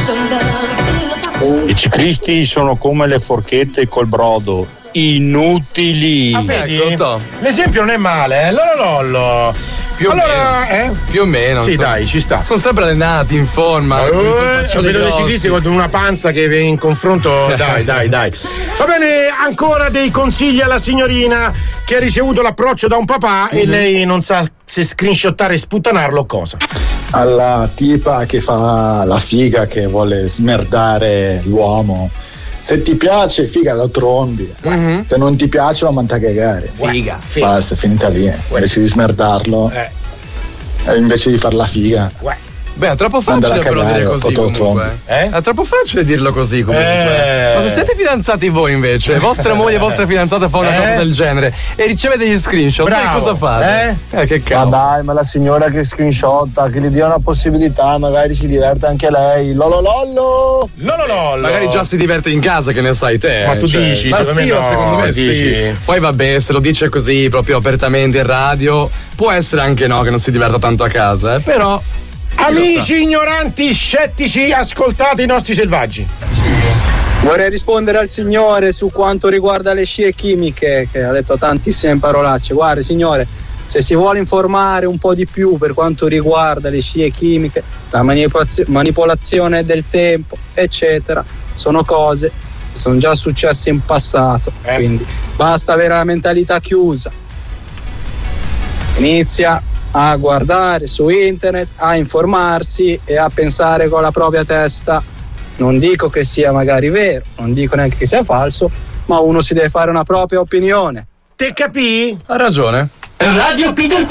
I ciclisti sono come le forchette col brodo, inutili. Vedi? Ecco, L'esempio non è male, Lollo. Più o meno. Sì, dai, ci sta. Sono sempre allenati, in forma. Vedo dei ciclisti con una panza che in confronto. Dai. Va bene, ancora dei consigli alla signorina che ha ricevuto l'approccio da un papà e lei non sa se screenshottare e sputtanarlo o cosa. Alla tipa che fa la figa, che vuole smerdare l'uomo. Se ti piace, figa, lo trombi. Se non ti piace, lo manda a cagare. Figa. Basta, è finita lì. Invece di smerdarlo, invece di far la figa. Beh, è troppo facile però dire così comunque. È troppo facile dirlo così comunque. Ma se siete fidanzati voi invece, vostra moglie, vostra fidanzata fa una cosa del genere e riceve degli screenshot, voi cosa fate? Che cavolo. Ma dai, ma la signora che screenshotta, che gli dia una possibilità, magari si diverte anche lei. Lololollo. Magari già si diverte in casa, che ne sai te. Ma tu dici? Ma secondo sì, me no, secondo me dici. sì. Poi vabbè, se lo dice così proprio apertamente in radio, può essere anche no, che non si diverta tanto a casa, però. Amici ignoranti, scettici, ascoltate i nostri selvaggi. Vorrei rispondere al signore su quanto riguarda le scie chimiche, che ha detto tantissime parolacce. Guardi signore, se si vuole informare un po' di più per quanto riguarda le scie chimiche, la manipolazione del tempo, eccetera, sono cose che sono già successe in passato, quindi basta avere la mentalità chiusa. Inizia a guardare su internet, a informarsi e a pensare con la propria testa. Non dico che sia magari vero, non dico neanche che sia falso, ma uno si deve fare una propria opinione. Te capì? Ha ragione. Radio P del